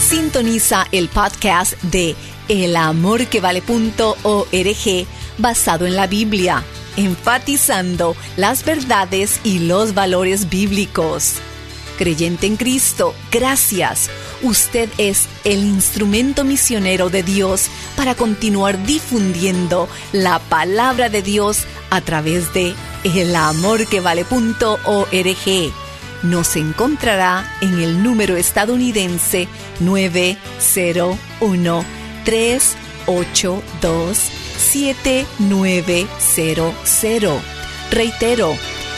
Sintoniza el podcast de elamorquevale.org basado en la Biblia, enfatizando las verdades y los valores bíblicos. Creyente en Cristo, gracias. Usted es el instrumento misionero de Dios para continuar difundiendo la palabra de Dios a través de elamorquevale.org. Nos encontrará en el número estadounidense 901-382-7900. Reitero,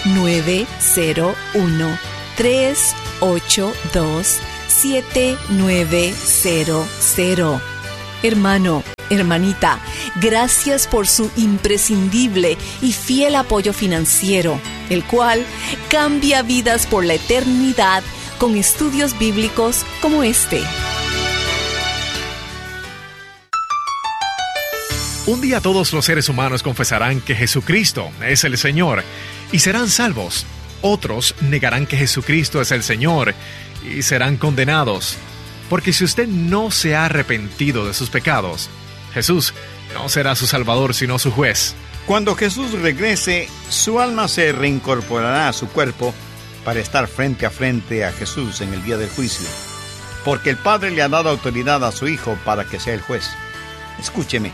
901-382-7900. Hermano, hermanita, gracias por su imprescindible y fiel apoyo financiero, el cual cambia vidas por la eternidad con estudios bíblicos como este. Un día todos los seres humanos confesarán que Jesucristo es el Señor y serán salvos. Otros negarán que Jesucristo es el Señor y serán condenados. Porque si usted no se ha arrepentido de sus pecados, Jesús no será su Salvador sino su juez. Cuando Jesús regrese, su alma se reincorporará a su cuerpo para estar frente a Jesús en el día del juicio. Porque el Padre le ha dado autoridad a su Hijo para que sea el juez. Escúcheme,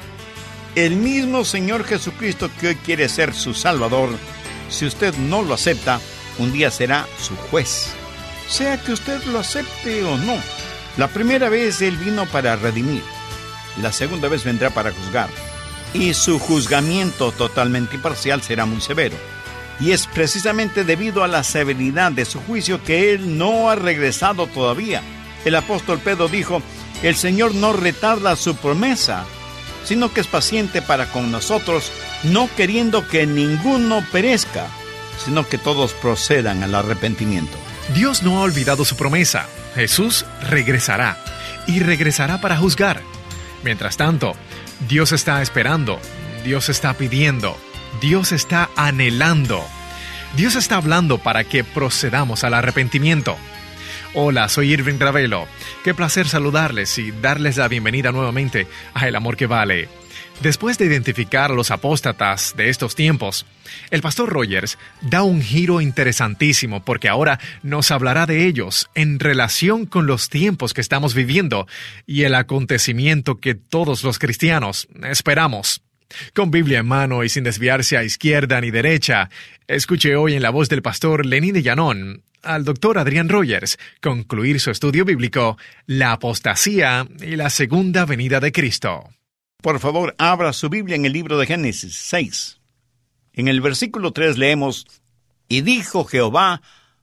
el mismo Señor Jesucristo que hoy quiere ser su Salvador, si usted no lo acepta, un día será su juez. Sea que usted lo acepte o no. La primera vez Él vino para redimir. La segunda vez vendrá para juzgar. Y su juzgamiento totalmente imparcial será muy severo. Y es precisamente debido a la severidad de su juicio que Él no ha regresado todavía. El apóstol Pedro dijo, el Señor no retarda su promesa, sino que es paciente para con nosotros, no queriendo que ninguno perezca, sino que todos procedan al arrepentimiento. Dios no ha olvidado su promesa. Jesús regresará, y regresará para juzgar. Mientras tanto, Dios está esperando, Dios está pidiendo, Dios está anhelando. Dios está hablando para que procedamos al arrepentimiento. Hola, soy Irving Ravelo. Qué placer saludarles y darles la bienvenida nuevamente a El Amor que Vale. Después de identificar a los apóstatas de estos tiempos, el pastor Rogers da un giro interesantísimo porque ahora nos hablará de ellos en relación con los tiempos que estamos viviendo y el acontecimiento que todos los cristianos esperamos. Con Biblia en mano y sin desviarse a izquierda ni derecha, escuche hoy en la voz del pastor Lenín de Llanón al doctor Adrián Rogers concluir su estudio bíblico, La apostasía y la segunda venida de Cristo. Por favor, abra su Biblia en el libro de Génesis 6. En el versículo 3 leemos, y dijo Jehová,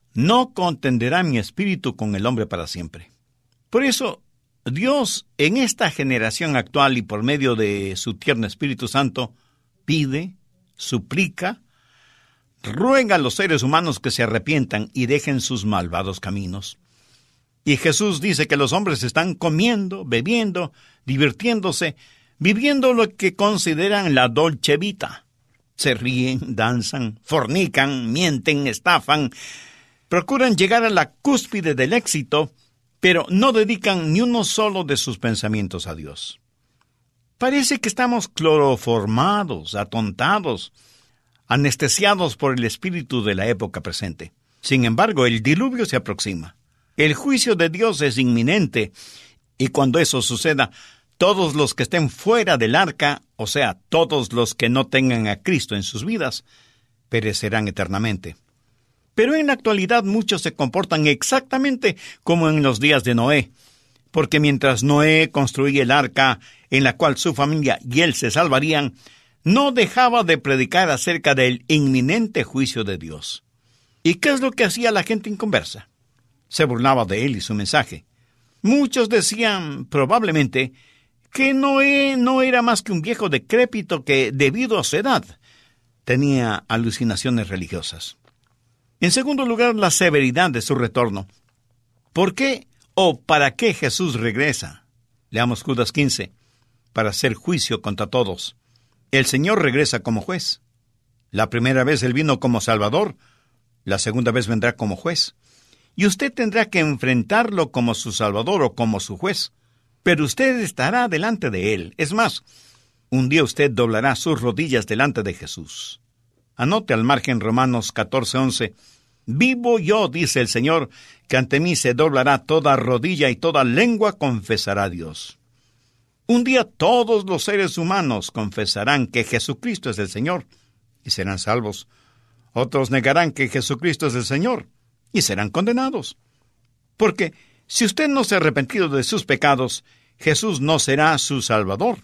no contenderá mi espíritu con el hombre para siempre. Por eso, Dios en esta generación actual y por medio de su tierno Espíritu Santo, pide, suplica, ruega a los seres humanos que se arrepientan y dejen sus malvados caminos. Y Jesús dice que los hombres están comiendo, bebiendo, divirtiéndose, viviendo lo que consideran la dolce vita. Se ríen, danzan, fornican, mienten, estafan, procuran llegar a la cúspide del éxito, pero no dedican ni uno solo de sus pensamientos a Dios. Parece que estamos cloroformados, atontados, anestesiados por el espíritu de la época presente. Sin embargo, el diluvio se aproxima. El juicio de Dios es inminente, y cuando eso suceda, todos los que estén fuera del arca, o sea, todos los que no tengan a Cristo en sus vidas, perecerán eternamente. Pero en la actualidad muchos se comportan exactamente como en los días de Noé, porque mientras Noé construía el arca en la cual su familia y él se salvarían, no dejaba de predicar acerca del inminente juicio de Dios. ¿Y qué es lo que hacía la gente inconversa? Se burlaba de él y su mensaje. Muchos decían, probablemente, que Noé no era más que un viejo decrépito que, debido a su edad, tenía alucinaciones religiosas. En segundo lugar, la severidad de su retorno. ¿Por qué o para qué Jesús regresa? Leamos Judas 15. Para hacer juicio contra todos. El Señor regresa como juez. La primera vez Él vino como Salvador. La segunda vez vendrá como juez. y usted tendrá que enfrentarlo como su Salvador o como su juez. Pero usted estará delante de Él. Es más, un día usted doblará sus rodillas delante de Jesús. Anote al margen Romanos 14:11. Vivo yo, dice el Señor, que ante mí se doblará toda rodilla y toda lengua confesará a Dios. Un día todos los seres humanos confesarán que Jesucristo es el Señor y serán salvos. Otros negarán que Jesucristo es el Señor y serán condenados. Porque si usted no se ha arrepentido de sus pecados, Jesús no será su Salvador,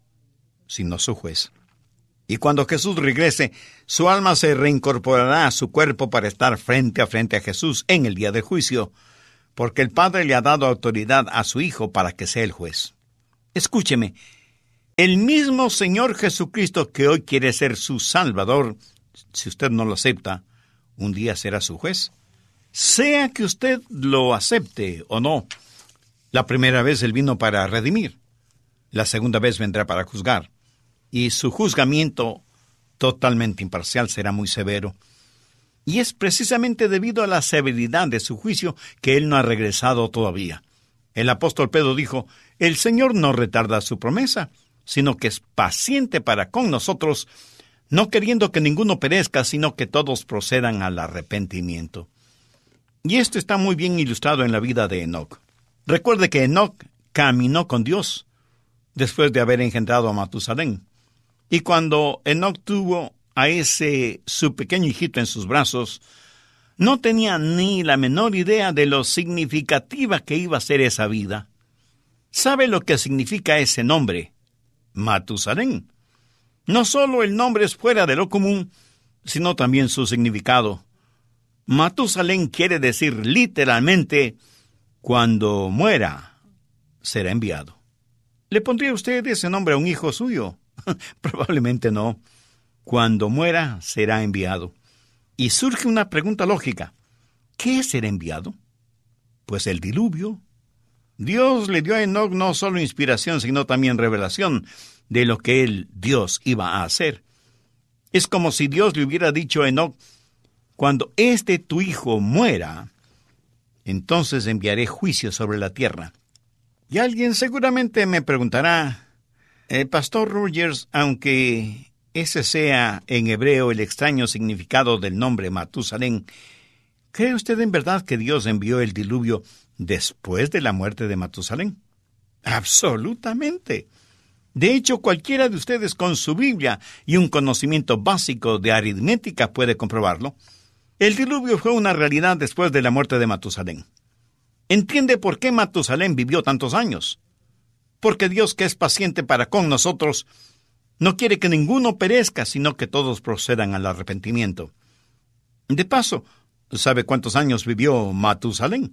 sino su juez. Y cuando Jesús regrese, su alma se reincorporará a su cuerpo para estar frente a Jesús en el día del juicio, porque el Padre le ha dado autoridad a su Hijo para que sea el juez. Escúcheme, el mismo Señor Jesucristo que hoy quiere ser su Salvador, si usted no lo acepta, un día será su juez. Sea que usted lo acepte o no, la primera vez Él vino para redimir, la segunda vez vendrá para juzgar, y su juzgamiento totalmente imparcial será muy severo. Y es precisamente debido a la severidad de su juicio que Él no ha regresado todavía. El apóstol Pedro dijo, el Señor no retarda su promesa, sino que es paciente para con nosotros, no queriendo que ninguno perezca, sino que todos procedan al arrepentimiento. Y esto está muy bien ilustrado en la vida de Enoc. Recuerde que Enoc caminó con Dios después de haber engendrado a Matusalén. Y cuando Enoc tuvo a su pequeño hijito en sus brazos, no tenía ni la menor idea de lo significativa que iba a ser esa vida. ¿Sabe lo que significa ese nombre? Matusalén. No solo el nombre es fuera de lo común, sino también su significado. Matusalén quiere decir literalmente, cuando muera, será enviado. ¿Le pondría usted ese nombre a un hijo suyo? Probablemente no. Cuando muera, será enviado. Y surge una pregunta lógica. ¿Qué será enviado? Pues el diluvio. Dios le dio a Enoc no solo inspiración, sino también revelación de lo que Dios iba a hacer. Es como si Dios le hubiera dicho a Enoc, cuando tu hijo muera, entonces enviaré juicio sobre la tierra. Y alguien seguramente me preguntará, Pastor Rogers, aunque ese sea en hebreo el extraño significado del nombre Matusalén, ¿cree usted en verdad que Dios envió el diluvio después de la muerte de Matusalén? Absolutamente. De hecho, cualquiera de ustedes con su Biblia y un conocimiento básico de aritmética puede comprobarlo. El diluvio fue una realidad después de la muerte de Matusalén. ¿Entiende por qué Matusalén vivió tantos años? Porque Dios, que es paciente para con nosotros, no quiere que ninguno perezca, sino que todos procedan al arrepentimiento. De paso, ¿sabe cuántos años vivió Matusalén?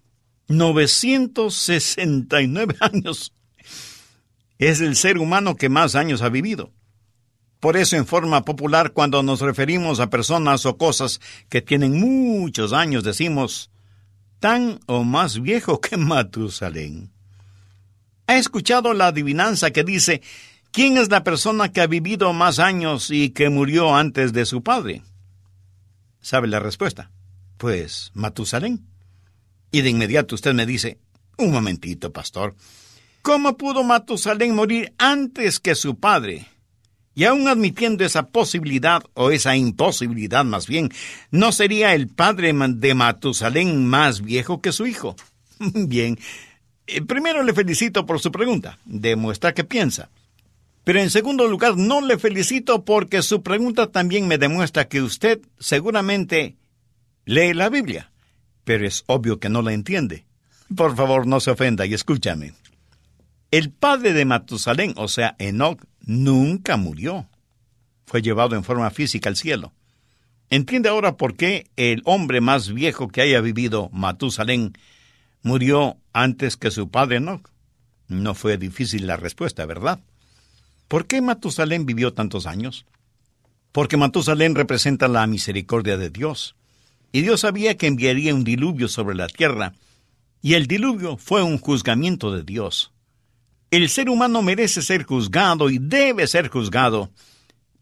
969 años. Es el ser humano que más años ha vivido. Por eso, en forma popular, cuando nos referimos a personas o cosas que tienen muchos años, decimos, tan o más viejo que Matusalén. ¿Ha escuchado la adivinanza que dice, ¿quién es la persona que ha vivido más años y que murió antes de su padre? ¿Sabe la respuesta? Pues, Matusalén. Y de inmediato usted me dice, un momentito, pastor, ¿cómo pudo Matusalén morir antes que su padre? Y aún admitiendo esa posibilidad, o esa imposibilidad más bien, ¿no sería el padre de Matusalén más viejo que su hijo? Bien, primero le felicito por su pregunta, demuestra que piensa. Pero en segundo lugar, no le felicito porque su pregunta también me demuestra que usted seguramente lee la Biblia, pero es obvio que no la entiende. Por favor, no se ofenda y escúchame. El padre de Matusalén, o sea, Enoc, nunca murió. Fue llevado en forma física al cielo. ¿Entiende ahora por qué el hombre más viejo que haya vivido, Matusalén, murió antes que su padre Enoc? No fue difícil la respuesta, ¿verdad? ¿Por qué Matusalén vivió tantos años? Porque Matusalén representa la misericordia de Dios. Y Dios sabía que enviaría un diluvio sobre la tierra. Y el diluvio fue un juzgamiento de Dios. El ser humano merece ser juzgado y debe ser juzgado,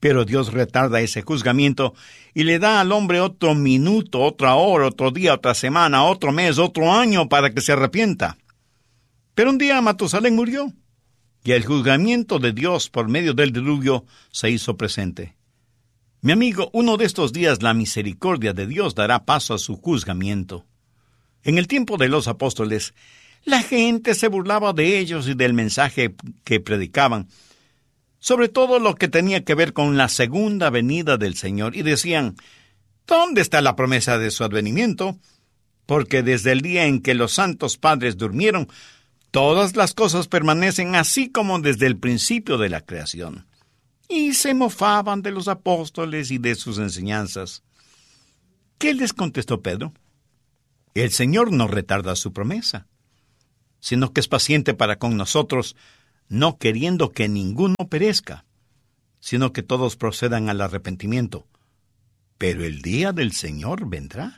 Pero Dios retarda ese juzgamiento y le da al hombre otro minuto, otra hora, otro día, otra semana, otro mes, otro año para que se arrepienta. Pero un día Matusalén murió y el juzgamiento de Dios por medio del diluvio se hizo presente. Mi amigo, uno de estos días la misericordia de Dios dará paso a su juzgamiento. En el tiempo de los apóstoles, la gente se burlaba de ellos y del mensaje que predicaban, sobre todo lo que tenía que ver con la segunda venida del Señor, y decían: ¿dónde está la promesa de su advenimiento? Porque desde el día en que los santos padres durmieron, todas las cosas permanecen así como desde el principio de la creación. Y se mofaban de los apóstoles y de sus enseñanzas. ¿Qué les contestó Pedro? El Señor no retarda su promesa, sino que es paciente para con nosotros, no queriendo que ninguno perezca, sino que todos procedan al arrepentimiento. Pero el día del Señor vendrá.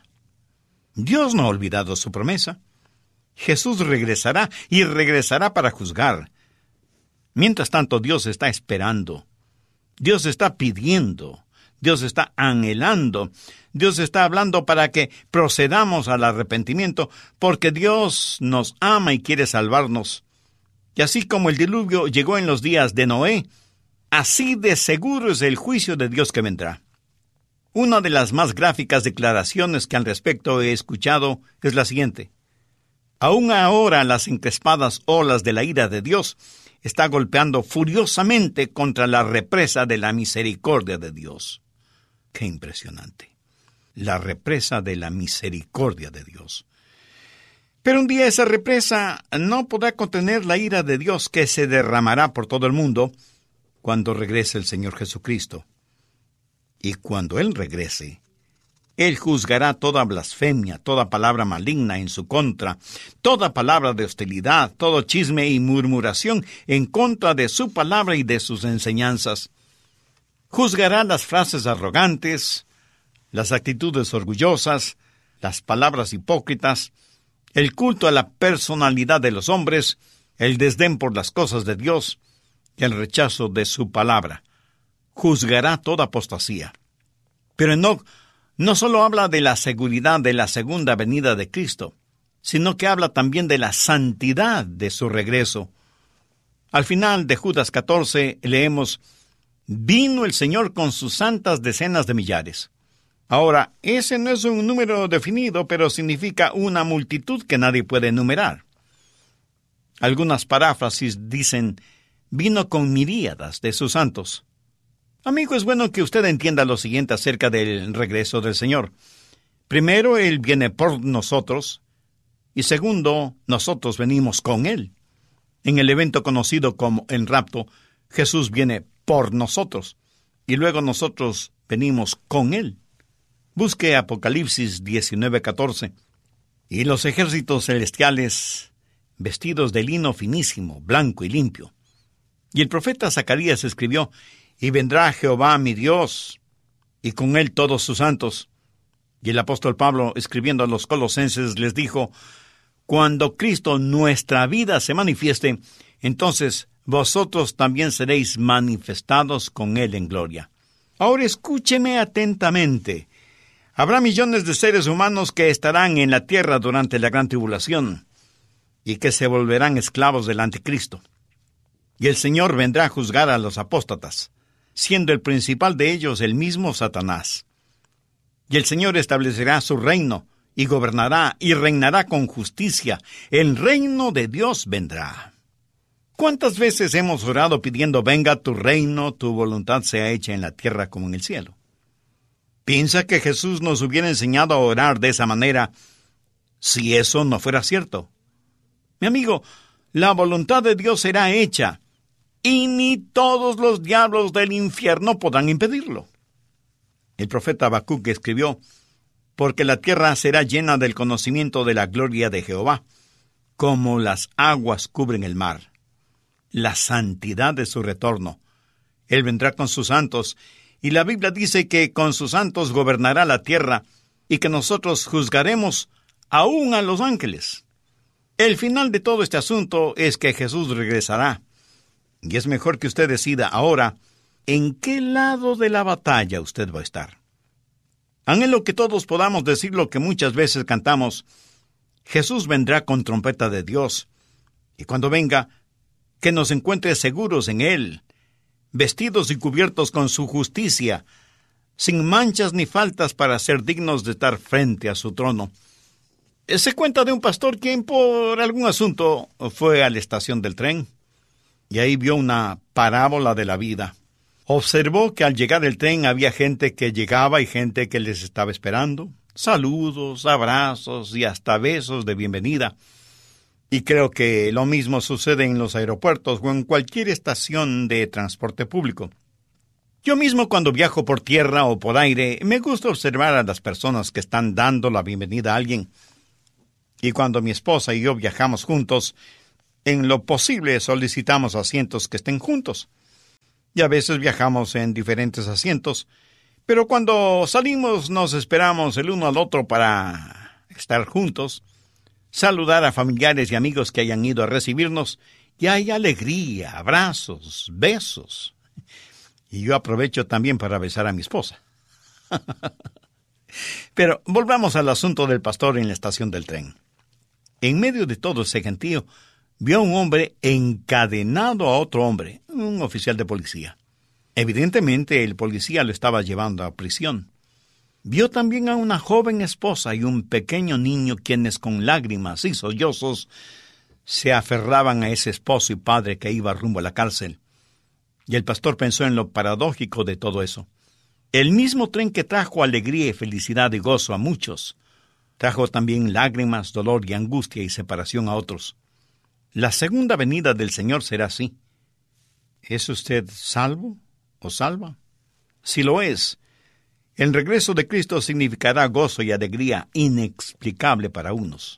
Dios no ha olvidado su promesa. Jesús regresará y regresará para juzgar. Mientras tanto, Dios está esperando. Dios está pidiendo. Dios está anhelando. Dios está hablando para que procedamos al arrepentimiento, porque Dios nos ama y quiere salvarnos. Y así como el diluvio llegó en los días de Noé, así de seguro es el juicio de Dios que vendrá. Una de las más gráficas declaraciones que al respecto he escuchado es la siguiente: aún ahora las encrespadas olas de la ira de Dios está golpeando furiosamente contra la represa de la misericordia de Dios. ¡Qué impresionante! La represa de la misericordia de Dios. Pero un día esa represa no podrá contener la ira de Dios que se derramará por todo el mundo cuando regrese el Señor Jesucristo. Y cuando Él regrese, Él juzgará toda blasfemia, toda palabra maligna en su contra, toda palabra de hostilidad, todo chisme y murmuración en contra de su palabra y de sus enseñanzas. Juzgará las frases arrogantes, las actitudes orgullosas, las palabras hipócritas, el culto a la personalidad de los hombres, el desdén por las cosas de Dios y el rechazo de su palabra. Juzgará toda apostasía. Pero Enoc no solo habla de la seguridad de la segunda venida de Cristo, sino que habla también de la santidad de su regreso. Al final de Judas 14 leemos: vino el Señor con sus santas decenas de millares. Ahora, ese no es un número definido, pero significa una multitud que nadie puede enumerar. Algunas paráfrasis dicen: vino con miríadas de sus santos. Amigo, es bueno que usted entienda lo siguiente acerca del regreso del Señor. Primero, Él viene por nosotros, y segundo, nosotros venimos con Él. En el evento conocido como el rapto, Jesús viene por nosotros, y luego nosotros venimos con Él. Busque Apocalipsis 19:14. Y los ejércitos celestiales, vestidos de lino finísimo, blanco y limpio. Y el profeta Zacarías escribió: y vendrá Jehová mi Dios, y con él todos sus santos. Y el apóstol Pablo, escribiendo a los colosenses, les dijo: cuando Cristo nuestra vida se manifieste, entonces vosotros también seréis manifestados con él en gloria. Ahora escúcheme atentamente. Habrá millones de seres humanos que estarán en la tierra durante la gran tribulación y que se volverán esclavos del anticristo. Y el Señor vendrá a juzgar a los apóstatas, siendo el principal de ellos el mismo Satanás. Y el Señor establecerá su reino y gobernará y reinará con justicia. El reino de Dios vendrá. ¿Cuántas veces hemos orado pidiendo: venga tu reino, tu voluntad sea hecha en la tierra como en el cielo? ¿Piensa que Jesús nos hubiera enseñado a orar de esa manera si eso no fuera cierto? Mi amigo, la voluntad de Dios será hecha, y ni todos los diablos del infierno podrán impedirlo. El profeta Habacuc escribió: porque la tierra será llena del conocimiento de la gloria de Jehová, como las aguas cubren el mar. La santidad de su retorno. Él vendrá con sus santos, y la Biblia dice que con sus santos gobernará la tierra, y que nosotros juzgaremos aún a los ángeles. El final de todo este asunto es que Jesús regresará. Y es mejor que usted decida ahora ¿en qué lado de la batalla usted va a estar? Anhelo que todos podamos decir lo que muchas veces cantamos: Jesús vendrá con trompeta de Dios, y cuando venga, que nos encuentre seguros en Él, vestidos y cubiertos con su justicia, sin manchas ni faltas para ser dignos de estar frente a su trono. Se cuenta de un pastor quien por algún asunto fue a la estación del tren y ahí vio una parábola de la vida. Observó que al llegar el tren había gente que llegaba y gente que les estaba esperando. Saludos, abrazos y hasta besos de bienvenida. Y creo que lo mismo sucede en los aeropuertos o en cualquier estación de transporte público. Yo mismo cuando viajo por tierra o por aire, me gusta observar a las personas que están dando la bienvenida a alguien. Y cuando mi esposa y yo viajamos juntos, en lo posible solicitamos asientos que estén juntos. Y a veces viajamos en diferentes asientos, pero cuando salimos nos esperamos el uno al otro para estar juntos, saludar a familiares y amigos que hayan ido a recibirnos, y hay alegría, abrazos, besos. Y yo aprovecho también para besar a mi esposa. Pero volvamos al asunto del pastor en la estación del tren. En medio de todo ese gentío, vio a un hombre encadenado a otro hombre, un oficial de policía. Evidentemente, el policía lo estaba llevando a prisión. Vio también a una joven esposa y un pequeño niño quienes con lágrimas y sollozos se aferraban a ese esposo y padre que iba rumbo a la cárcel. Y el pastor pensó en lo paradójico de todo eso. El mismo tren que trajo alegría y felicidad y gozo a muchos, trajo también lágrimas, dolor y angustia y separación a otros. La segunda venida del Señor será así. ¿Es usted salvo o salva? Si lo es, el regreso de Cristo significará gozo y alegría inexplicable para unos.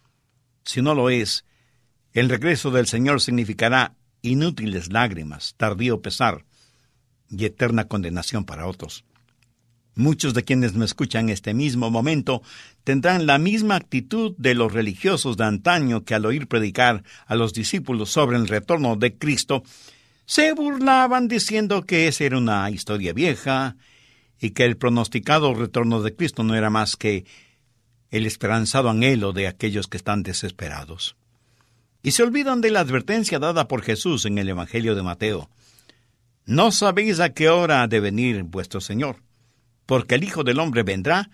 Si no lo es, el regreso del Señor significará inútiles lágrimas, tardío pesar y eterna condenación para otros. Muchos de quienes me escuchan en este mismo momento tendrán la misma actitud de los religiosos de antaño que al oír predicar a los discípulos sobre el retorno de Cristo, se burlaban diciendo que esa era una historia vieja y que el pronosticado retorno de Cristo no era más que el esperanzado anhelo de aquellos que están desesperados. Y se olvidan de la advertencia dada por Jesús en el Evangelio de Mateo. No sabéis a qué hora ha de venir vuestro Señor, porque el Hijo del Hombre vendrá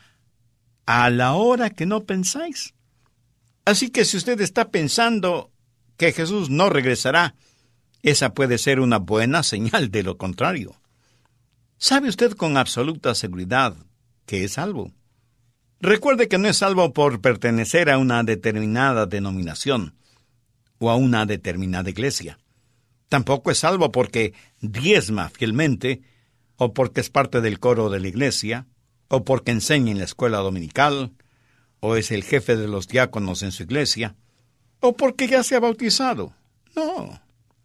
a la hora que no pensáis. Así que si usted está pensando que Jesús no regresará, esa puede ser una buena señal de lo contrario. ¿Sabe usted con absoluta seguridad que es salvo? Recuerde que no es salvo por pertenecer a una determinada denominación o a una determinada iglesia. Tampoco es salvo porque diezma fielmente, o porque es parte del coro de la iglesia, o porque enseña en la escuela dominical, o es el jefe de los diáconos en su iglesia, o porque ya se ha bautizado. No.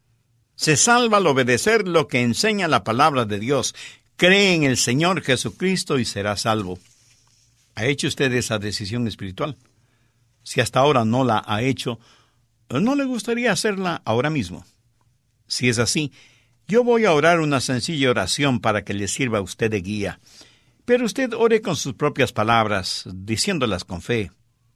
Se salva al obedecer lo que enseña la palabra de Dios. Cree en el Señor Jesucristo y será salvo. ¿Ha hecho usted esa decisión espiritual? Si hasta ahora no la ha hecho, ¿no le gustaría hacerla ahora mismo? Si es así, yo voy a orar una sencilla oración para que le sirva a usted de guía. Pero usted ore con sus propias palabras, diciéndolas con fe,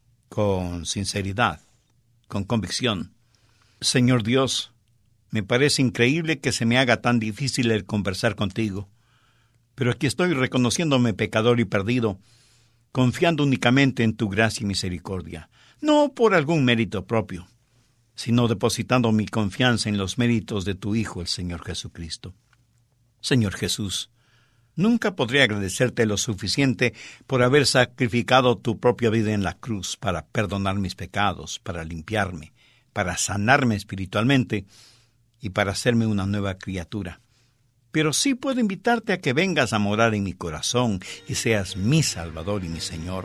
con sinceridad, con convicción. Señor Dios, me parece increíble que se me haga tan difícil el conversar contigo. Pero aquí estoy reconociéndome pecador y perdido, confiando únicamente en tu gracia y misericordia, no por algún mérito propio, sino depositando mi confianza en los méritos de tu Hijo, el Señor Jesucristo. Señor Jesús, nunca podré agradecerte lo suficiente por haber sacrificado tu propia vida en la cruz para perdonar mis pecados, para limpiarme, para sanarme espiritualmente y para hacerme una nueva criatura. Pero sí puedo invitarte a que vengas a morar en mi corazón y seas mi Salvador y mi Señor.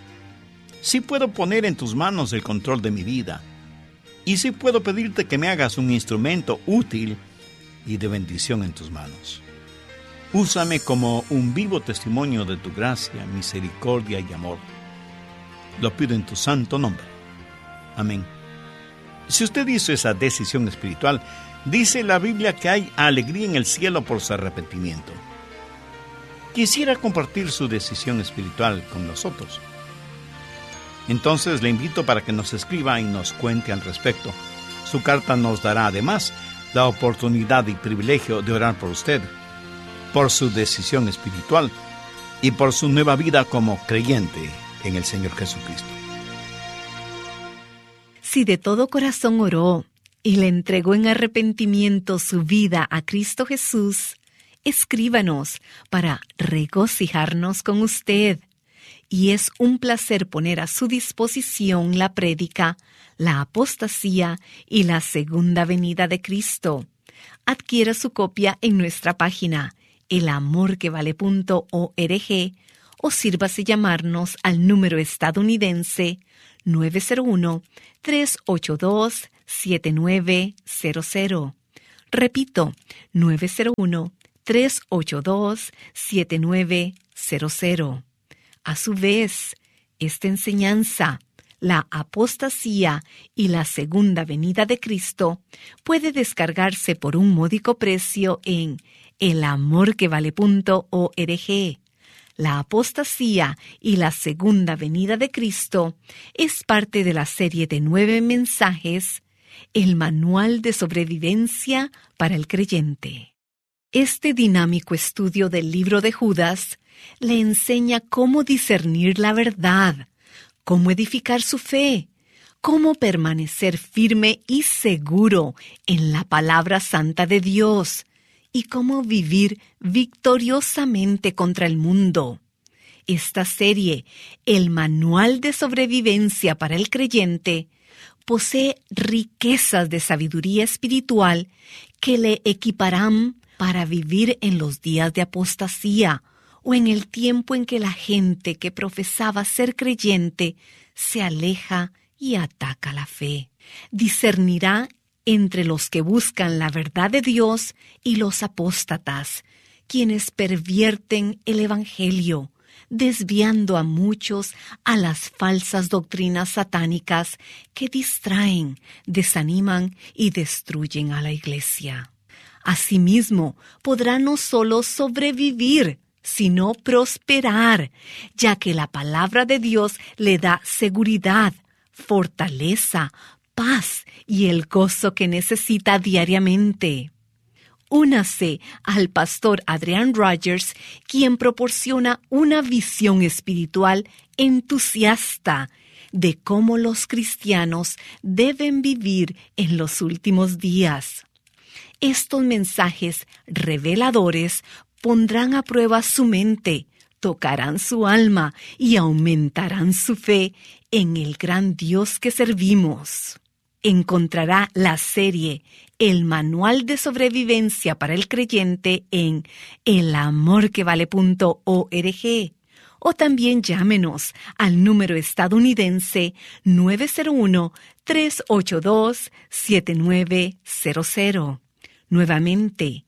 Sí puedo poner en tus manos el control de mi vida. Y sí puedo pedirte que me hagas un instrumento útil y de bendición en tus manos. Úsame como un vivo testimonio de tu gracia, misericordia y amor. Lo pido en tu santo nombre. Amén. Si usted hizo esa decisión espiritual, dice la Biblia que hay alegría en el cielo por su arrepentimiento. Quisiera compartir su decisión espiritual con nosotros. Entonces le invito para que nos escriba y nos cuente al respecto. Su carta nos dará además la oportunidad y privilegio de orar por usted, por su decisión espiritual y por su nueva vida como creyente en el Señor Jesucristo. Si de todo corazón oró y le entregó en arrepentimiento su vida a Cristo Jesús, escríbanos para regocijarnos con usted. Y es un placer poner a su disposición la prédica, la apostasía y la segunda venida de Cristo. Adquiera su copia en nuestra página elamorquevale.org o sírvase llamarnos al número estadounidense 901-382-7900. Repito, 901-382-7900. A su vez, esta enseñanza, la apostasía y la segunda venida de Cristo, puede descargarse por un módico precio en elamorquevale.org. La apostasía y la segunda venida de Cristo es parte de la serie de 9 mensajes, el Manual de Sobrevivencia para el Creyente. Este dinámico estudio del libro de Judas le enseña cómo discernir la verdad, cómo edificar su fe, cómo permanecer firme y seguro en la palabra santa de Dios y cómo vivir victoriosamente contra el mundo. Esta serie, el Manual de Sobrevivencia para el Creyente, posee riquezas de sabiduría espiritual que le equiparán para vivir en los días de apostasía o en el tiempo en que la gente que profesaba ser creyente se aleja y ataca la fe. Discernirá entre los que buscan la verdad de Dios y los apóstatas, quienes pervierten el Evangelio, desviando a muchos a las falsas doctrinas satánicas que distraen, desaniman y destruyen a la iglesia. Asimismo, podrá no solo sobrevivir, sino prosperar, ya que la palabra de Dios le da seguridad, fortaleza, paz y el gozo que necesita diariamente. Únase al pastor Adrian Rogers, quien proporciona una visión espiritual entusiasta de cómo los cristianos deben vivir en los últimos días. Estos mensajes reveladores pondrán a prueba su mente, tocarán su alma y aumentarán su fe en el gran Dios que servimos. Encontrará la serie El Manual de Sobrevivencia para el Creyente en elamorquevale.org o también llámenos al número estadounidense 901-382-7900. Nuevamente,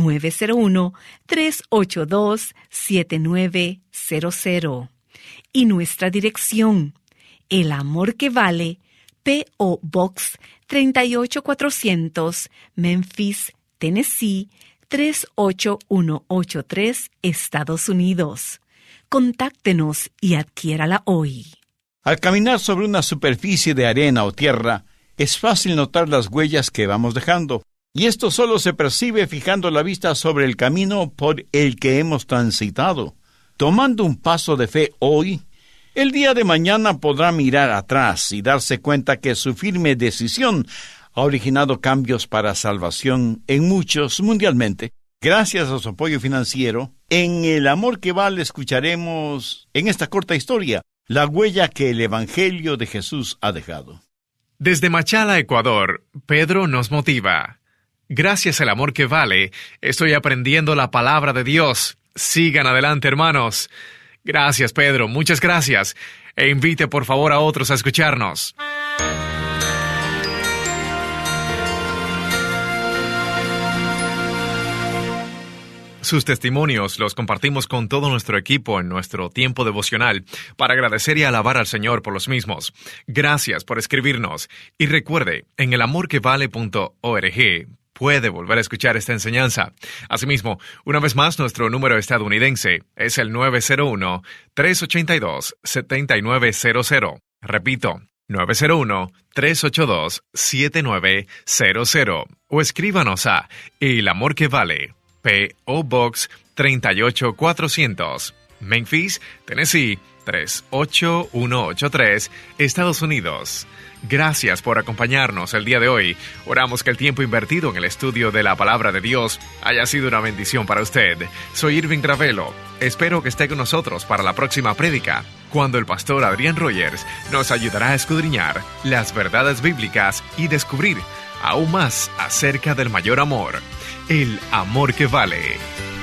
901-382-7900. Y nuestra dirección, El Amor que Vale, P.O. Box 38400, Memphis, Tennessee, 38183, Estados Unidos. Contáctenos y adquiérala hoy. Al caminar sobre una superficie de arena o tierra, es fácil notar las huellas que vamos dejando. Y esto solo se percibe fijando la vista sobre el camino por el que hemos transitado. Tomando un paso de fe hoy, el día de mañana podrá mirar atrás y darse cuenta que su firme decisión ha originado cambios para salvación en muchos mundialmente. Gracias a su apoyo financiero, en El Amor que Vale escucharemos en esta corta historia la huella que el Evangelio de Jesús ha dejado. Desde Machala, Ecuador, Pedro nos motiva. Gracias al amor que vale, estoy aprendiendo la palabra de Dios. Sigan adelante, hermanos. Gracias, Pedro, muchas gracias. E invite por favor a otros a escucharnos. Sus testimonios los compartimos con todo nuestro equipo en nuestro tiempo devocional para agradecer y alabar al Señor por los mismos. Gracias por escribirnos. Y recuerde, en elamorquevale.org puede volver a escuchar esta enseñanza. Asimismo, una vez más, nuestro número estadounidense es el 901-382-7900. Repito, 901-382-7900. O escríbanos a El Amor que Vale, P.O. Box 38400, Memphis, Tennessee 38183, Estados Unidos. Gracias por acompañarnos el día de hoy. Oramos que el tiempo invertido en el estudio de la Palabra de Dios haya sido una bendición para usted. Soy Irving Ravelo. Espero que esté con nosotros para la próxima prédica, cuando el pastor Adrián Rogers nos ayudará a escudriñar las verdades bíblicas y descubrir aún más acerca del mayor amor, el amor que vale.